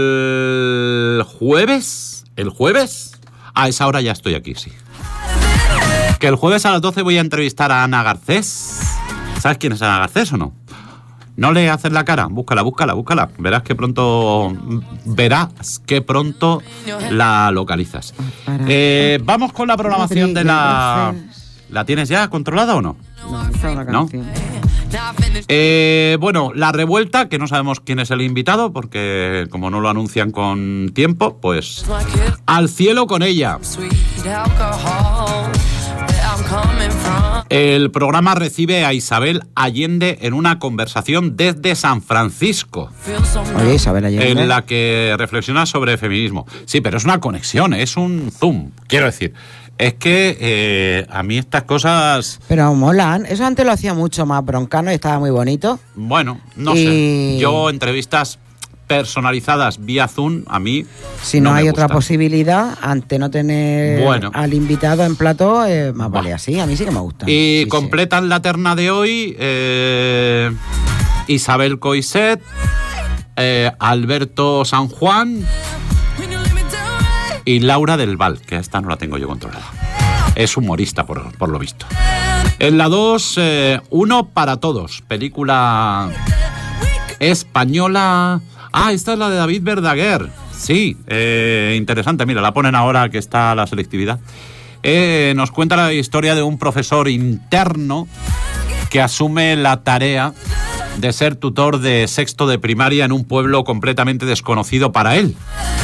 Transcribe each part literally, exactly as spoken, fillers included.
El jueves, el jueves, a esa hora ya estoy aquí, sí. Que el jueves a las doce voy a entrevistar a Ana Garcés. ¿Sabes quién es Ana Garcés o no? No le haces la cara, búscala, búscala, búscala. Verás que pronto, verás que pronto la localizas. Eh, vamos con la programación de la... ¿La tienes ya controlada o no? No, esta es una canción. ¿No? Eh, bueno, La Revuelta, que no sabemos quién es el invitado, porque como no lo anuncian con tiempo, pues al cielo con ella. El programa recibe a Isabel Allende en una conversación desde San Francisco. Oye, Isabel Allende. En la que reflexiona sobre feminismo. Sí, pero es una conexión, es un zoom. Quiero decir, es que eh, a mí estas cosas... Pero molan. Eso antes lo hacía mucho más Broncano y estaba muy bonito. Bueno, no y... sé. Yo entrevistas personalizadas vía Zoom, a mí si no, no hay me otra gustan. posibilidad, ante no tener bueno. al invitado en plató, eh, más vale Buah. así. A mí sí que me gusta. Y sí, completan sí. la terna de hoy eh, Isabel Coixet, eh, Alberto San Juan y Laura del Val, que esta no la tengo yo controlada. Es humorista, por, por lo visto. En la dos, eh, Uno para Todos, película española. Ah, esta es la de David Verdaguer. Sí, eh, interesante. Mira, la ponen ahora que está la selectividad. Eh, nos cuenta la historia de un profesor interno que asume la tarea de ser tutor de sexto de primaria en un pueblo completamente desconocido para él.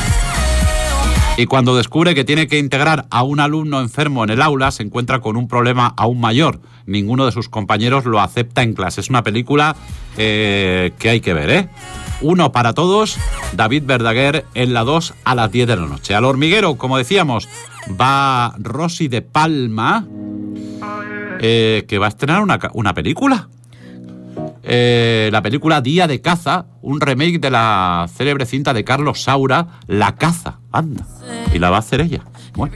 Y cuando descubre que tiene que integrar a un alumno enfermo en el aula, se encuentra con un problema aún mayor. Ninguno de sus compañeros lo acepta en clase. Es una película eh, que hay que ver, ¿eh? Uno para Todos, David Verdaguer, en la dos a las diez de la noche. Al Hormiguero, como decíamos, va Rosy de Palma, eh, que va a estrenar una, una película. Eh, la película Día de Caza, un remake de la célebre cinta de Carlos Saura, La Caza, anda, y la va a hacer ella. Bueno.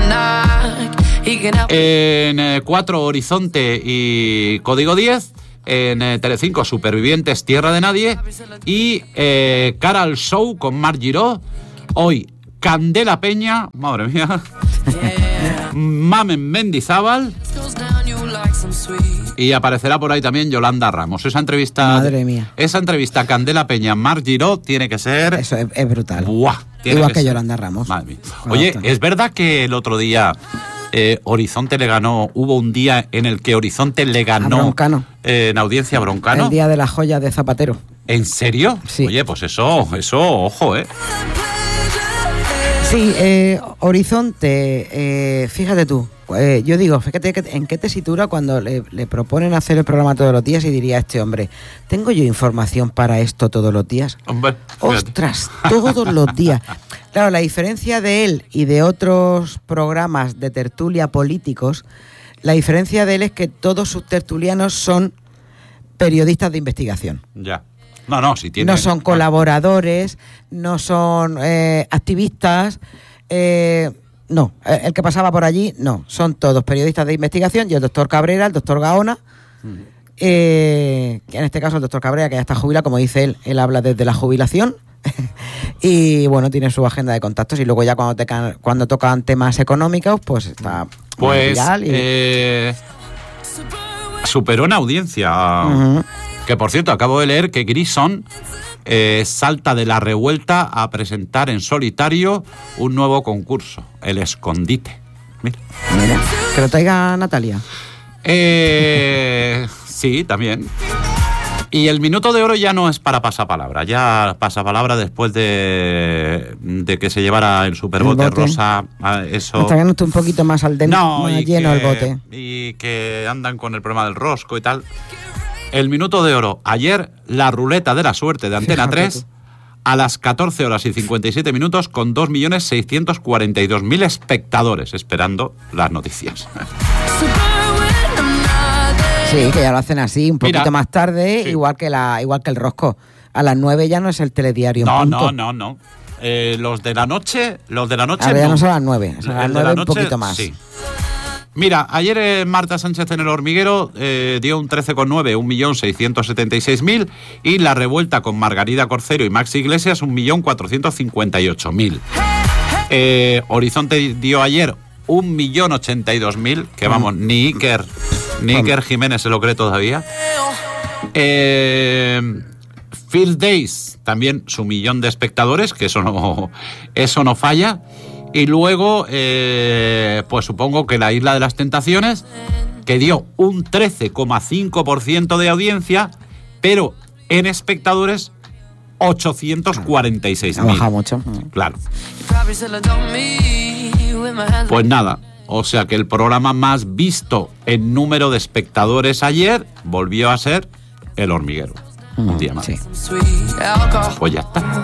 En eh, cuatro, Horizonte y Código diez. En eh, Telecinco, Supervivientes, Tierra de Nadie. Y eh, Cara al Show con Marc Giró. Hoy, Candela Peña, madre mía, Mamen Mendizábal. Y aparecerá por ahí también Yolanda Ramos. Esa entrevista, madre mía, esa entrevista Candela Peña, Marc Giró, tiene que ser... Eso es, es brutal. Buah, igual que, que Yolanda Ramos. Madre mía. Oye, ¿es verdad que el otro día eh, Horizonte le ganó, hubo un día en el que Horizonte le ganó Broncano. Eh, en audiencia a Broncano? El día de la joya de Zapatero. ¿En serio? Sí. Oye, pues eso, eso, ojo, ¿eh? Sí, eh, Horizonte, eh, fíjate tú, eh, yo digo, fíjate que, en qué tesitura cuando le, le proponen hacer el programa todos los días y diría este hombre, ¿tengo yo información para esto todos los días? Hombre, ¡ostras! Todos los días. Claro, la diferencia de él y de otros programas de tertulia políticos, la diferencia de él es que todos sus tertulianos son periodistas de investigación. Ya. No, no, si tiene... No son colaboradores, no son eh, activistas, eh, no, el que pasaba por allí, no, son todos periodistas de investigación y el doctor Cabrera, el doctor Gaona, mm. eh, en este caso el doctor Cabrera, que ya está jubilado, como dice él, él habla desde la jubilación y bueno, tiene su agenda de contactos y luego ya cuando, te, cuando tocan temas económicos, pues está... Pues y... eh, superó en audiencia... Uh-huh. Que, por cierto, acabo de leer que Grison eh, salta de La Revuelta a presentar en solitario un nuevo concurso, El Escondite. Mira. Mira, que lo traiga Natalia. Eh, sí, también. Y el minuto de oro ya no es para pasapalabra, ya pasapalabra después de, de que se llevara el superbote el rosa. Eso. Hasta que no esté un poquito más al dentro, no, más y lleno que, el bote. Y que andan con el problema del rosco y tal. El minuto de oro. Ayer, la ruleta de la suerte de Antena tres, a las catorce horas y cincuenta y siete minutos, con dos millones seiscientos cuarenta y dos mil espectadores esperando las noticias. Sí, que ya lo hacen así, un poquito Mira, más tarde, sí. igual que la igual que el rosco. A las nueve ya no es el telediario. No, punto. no, no, no. Eh, los de la noche, los de la noche. Ahora ya no no son las nueve, son las nueve un poquito más. Sí. Mira, ayer eh, Marta Sánchez en El Hormiguero eh, dio un trece coma nueve, un millón seiscientos setenta y seis mil, y La Revuelta con Margarida Corcero y Max Iglesias un millón cuatrocientos cincuenta y ocho mil. Eh, Horizonte dio ayer un millón ochenta y dos mil, que vamos, ni Iker, ni Iker Jiménez se lo cree todavía. Eh, Field Days, también su millón de espectadores, que eso no, eso no falla. Y luego, eh, pues supongo que La Isla de las Tentaciones, que dio un trece coma cinco por ciento de audiencia, pero en espectadores ochocientos cuarenta y seis mil. Ha bajado mucho. Claro. Pues nada, o sea que el programa más visto en número de espectadores ayer volvió a ser El Hormiguero. Mm, un día más. Sí. Pues ya está.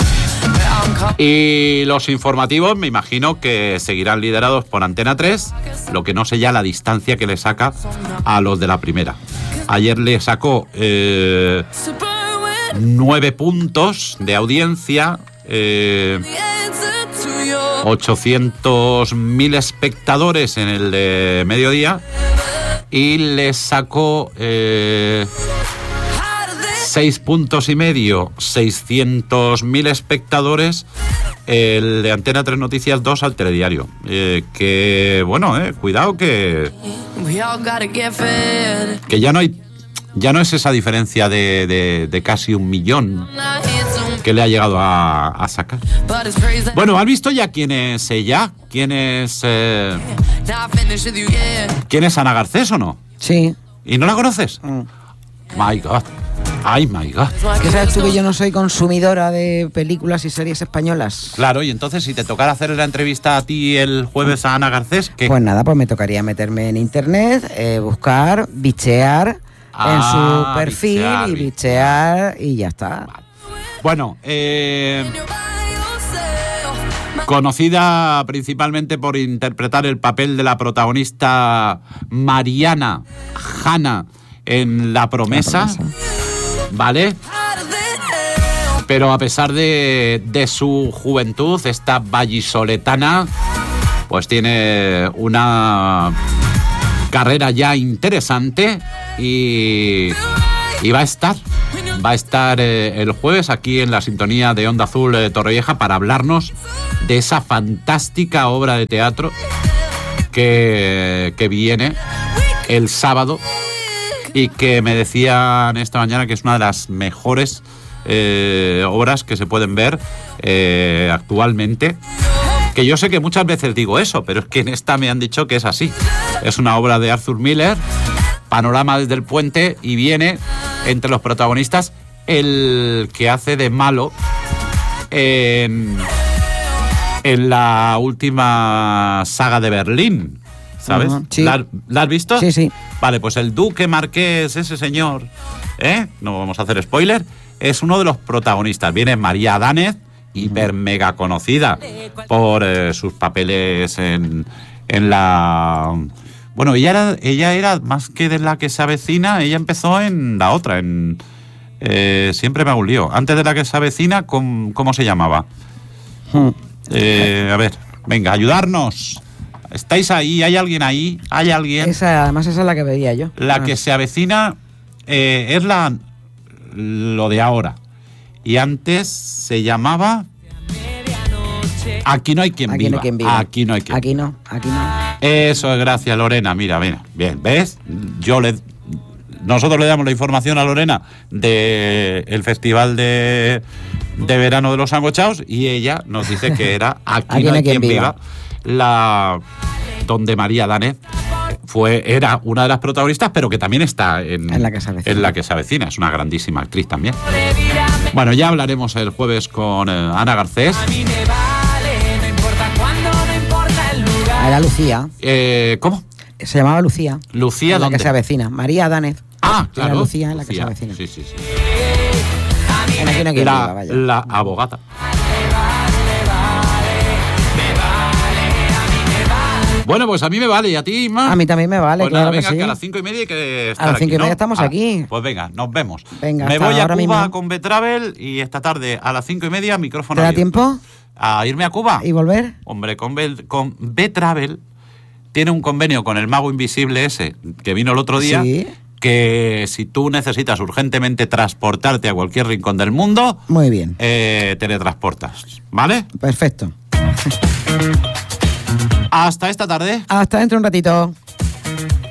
Y los informativos me imagino que seguirán liderados por Antena tres, lo que no sé ya la distancia que le saca a los de la primera. Ayer le sacó eh, nueve puntos de audiencia, eh, ochocientos mil espectadores en el de mediodía, y le sacó eh, seis puntos y medio, seiscientos mil espectadores el de Antena tres Noticias dos al Telediario. Eh, que, bueno, eh, cuidado que... Que ya no hay... Ya no es esa diferencia de, de, de casi un millón que le ha llegado a, a sacar. Bueno, ¿has visto ya quién es ella? ¿Quién es... Eh, ¿Quién es Ana Garcés o no? Sí. ¿Y no la conoces? Mm. My God. Ay, my God. ¿Qué sabes tú que yo no soy consumidora de películas y series españolas? Claro, y entonces si te tocara hacer la entrevista a ti el jueves a Ana Garcés, ¿qué? Pues nada, pues me tocaría meterme en internet, eh, buscar, bichear ah, en su perfil bichear, y bichear y ya está. Vale. Bueno, eh... conocida principalmente por interpretar el papel de la protagonista Mariana Hanna en La Promesa, La Promesa. ¿Vale? Pero a pesar de, de su juventud, esta vallisoletana pues tiene una carrera ya interesante y, y va a estar va a estar eh, el jueves aquí en la sintonía de Onda Azul de Torrevieja para hablarnos de esa fantástica obra de teatro que, que viene el sábado y que me decían esta mañana que es una de las mejores eh, obras que se pueden ver eh, actualmente. Que yo sé que muchas veces digo eso, pero es que en esta me han dicho que es así. Es una obra de Arthur Miller, Panorama desde el puente, y viene entre los protagonistas el que hace de malo en, en la última saga de Berlín, ¿sabes? Uh-huh, sí. ¿La, ¿La has visto? Sí, sí. Vale, pues el duque marqués, ese señor, ¿eh? No vamos a hacer spoiler, es uno de los protagonistas. Viene María Danez, hiper mega conocida por eh, sus papeles en, en la... Bueno, ella era, ella era más que de La que se avecina, ella empezó en la otra, en... Eh, siempre me hago un lío. Antes de La que se avecina, ¿cómo, cómo se llamaba? Hmm. Eh, a ver, venga, ayudarnos. ¿Estáis ahí? ¿Hay alguien ahí? ¿Hay alguien? Esa, además esa es la que veía yo. La ah. que se avecina eh, es la lo de ahora. Y antes se llamaba... Aquí no hay quien aquí viva. No hay quien viva. Aquí no hay quien Aquí no, aquí no. Eso es, gracias, Lorena. Mira, mira, bien, ¿ves? Yo le... Nosotros le damos la información a Lorena del el festival de, de verano de los sangochaos y ella nos dice que era Aquí, aquí no hay quien, quien viva. viva. La... Donde María Danez fue, era una de las protagonistas, pero que también está en, en, la que se avecina. en La que se avecina. Es una grandísima actriz también. Bueno, ya hablaremos el jueves con eh, Ana Garcés. Era Lucía. Eh, ¿Cómo? Se llamaba Lucía. ¿Lucía en dónde? La que se avecina. María Danez. Ah, claro. Era Lucía en La Lucía. que se avecina. Sí, sí, sí. En Aquí no hay quien la, viva, vaya. la abogada. Bueno, pues a mí me vale, ¿y a ti, Inma? A mí también me vale, pues claro nada, que venga, sí. que a las cinco y media hay que estar A las cinco aquí, y media ¿no? estamos ah, aquí. Pues venga, nos vemos. Venga, me voy a Cuba mismo. con B-Travel y esta tarde a las cinco y media micrófono ¿Te da abierto. tiempo? ¿A irme a Cuba? ¿Y volver? Hombre, con B- con B-Travel tiene un convenio con el mago invisible ese que vino el otro día, Sí. que si tú necesitas urgentemente transportarte a cualquier rincón del mundo, Muy bien. eh, teletransportas, ¿vale? Perfecto. Hasta esta tarde. Hasta dentro de un ratito.